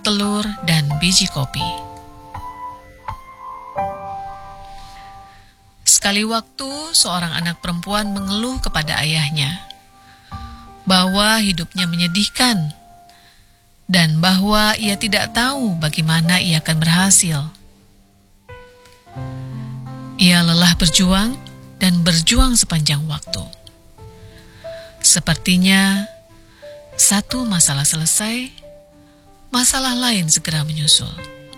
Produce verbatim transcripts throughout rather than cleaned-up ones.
telur, dan biji kopi. Sekali waktu, seorang anak perempuan mengeluh kepada ayahnya bahwa hidupnya menyedihkan dan bahwa ia tidak tahu bagaimana ia akan berhasil. Ia lelah berjuang dan berjuang sepanjang waktu. Sepertinya satu masalah selesai, masalah lain segera menyusul.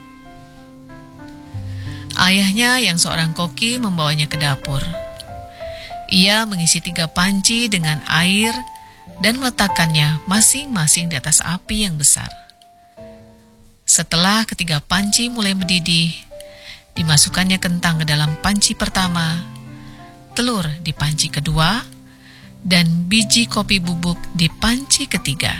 Ayahnya yang seorang koki membawanya ke dapur. Ia mengisi tiga panci dengan air dan meletakkannya masing-masing di atas api yang besar. Setelah ketiga panci mulai mendidih, dimasukkannya kentang ke dalam panci pertama, telur di panci kedua, dan biji kopi bubuk di panci ketiga.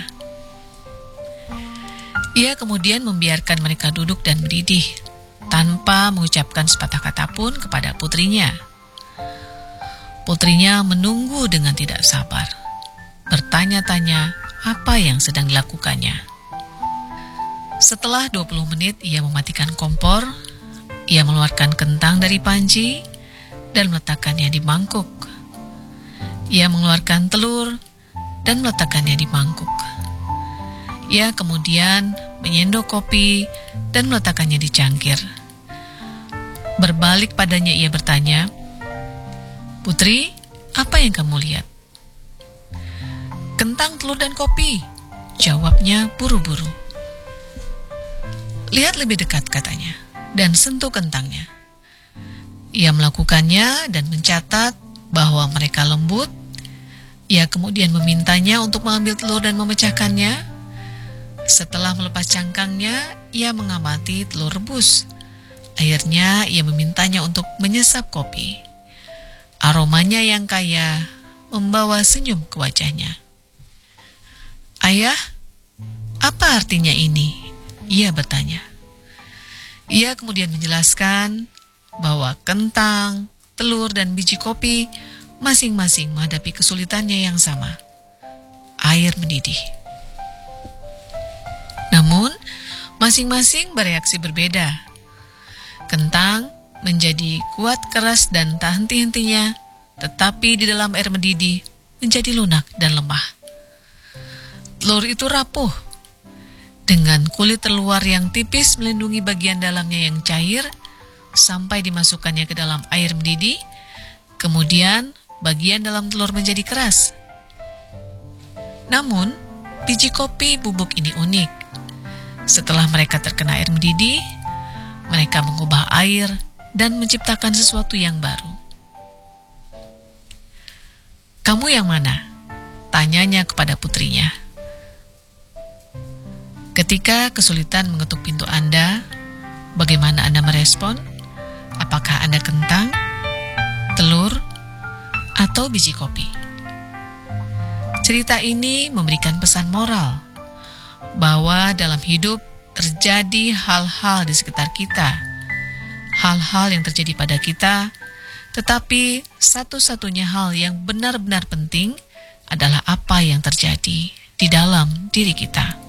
Ia kemudian membiarkan mereka duduk dan mendidih, tanpa mengucapkan sepatah kata pun kepada putrinya. Putrinya menunggu dengan tidak sabar, bertanya-tanya apa yang sedang dilakukannya. Setelah dua puluh menit ia mematikan kompor, ia mengeluarkan kentang dari panci dan meletakkannya di mangkuk. Ia mengeluarkan telur dan meletakkannya di mangkuk. Ia kemudian menyendok kopi dan meletakkannya di cangkir. Berbalik padanya ia bertanya, "Putri, apa yang kamu lihat?" "Kentang, telur, dan kopi," jawabnya buru-buru. "Lihat lebih dekat," katanya, dan sentuh kentangnya. Ia melakukannya dan mencatat bahwa mereka lembut. Ia kemudian memintanya untuk mengambil telur dan memecahkannya. Setelah melepas cangkangnya, ia mengamati telur rebus. Akhirnya ia memintanya untuk menyesap kopi. Aromanya yang kaya membawa senyum ke wajahnya. "Ayah, apa artinya ini?" ia bertanya. Ia kemudian menjelaskan bahwa kentang, telur, dan biji kopi masing-masing menghadapi kesulitannya yang sama, air mendidih. Namun, masing-masing bereaksi berbeda. Kentang menjadi kuat, keras, dan tak henti-hentinya, tetapi di dalam air mendidih menjadi lunak dan lemah. Telur itu rapuh, dengan kulit terluar yang tipis melindungi bagian dalamnya yang cair, sampai dimasukkannya ke dalam air mendidih. Kemudian, bagian dalam telur menjadi keras. Namun, biji kopi bubuk ini unik. Setelah mereka terkena air mendidih, mereka mengubah air dan menciptakan sesuatu yang baru. "Kamu yang mana?" tanyanya kepada putrinya. Ketika kesulitan mengetuk pintu Anda, bagaimana Anda merespon? Apakah Anda kentang, telur, atau biji kopi? Cerita ini memberikan pesan moral bahwa dalam hidup terjadi hal-hal di sekitar kita, hal-hal yang terjadi pada kita, tetapi satu-satunya hal yang benar-benar penting adalah apa yang terjadi di dalam diri kita.